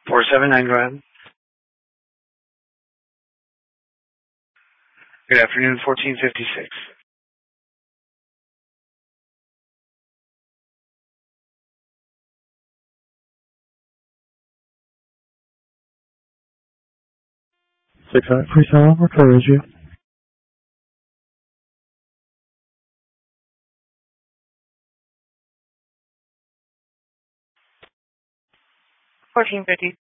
479, go ahead. Good afternoon, 1456. Freestyle, what color is you? $14.50.